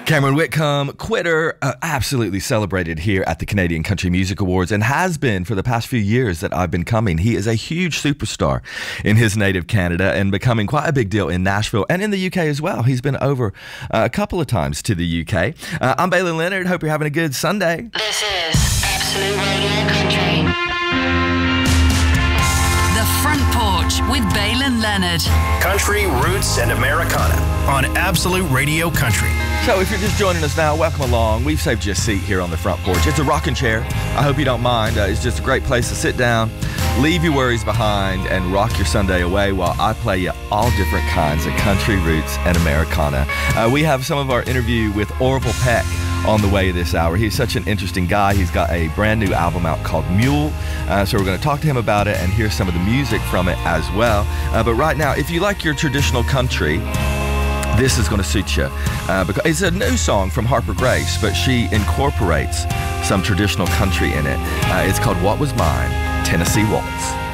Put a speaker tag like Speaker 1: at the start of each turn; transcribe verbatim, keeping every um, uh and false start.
Speaker 1: Cameron Whitcomb, Quitter, uh, absolutely celebrated here at the Canadian Country Music Awards and has been for the past few years that I've been coming. He is a huge superstar in his native Canada and becoming quite a big deal in Nashville and in the U K as well. He's been over uh, a couple of times to the U K. Uh, I'm Baylin Leonard. Hope you're having a good Sunday.
Speaker 2: This is Absolute Radio Country. The Front Porch with Baylin Leonard.
Speaker 3: Country, roots, and Americana on Absolute Radio Country.
Speaker 1: So if you're just joining us now, welcome along. We've saved you a seat here on the front porch. It's a rocking chair. I hope you don't mind. Uh, it's just a great place to sit down, leave your worries behind, and rock your Sunday away while I play you all different kinds of country, roots, and Americana. Uh, we have some of our interview with Orville Peck on the way this hour. He's such an interesting guy. He's got a brand new album out called Mule. Uh, so we're going to talk to him about it and hear some of the music from it as well. Uh, but right now, if you like your traditional country, this is going to suit you. Uh, because it's a new song from Harper Grace, but she incorporates some traditional country in it. Uh, it's called What Was Mine, Tennessee Waltz.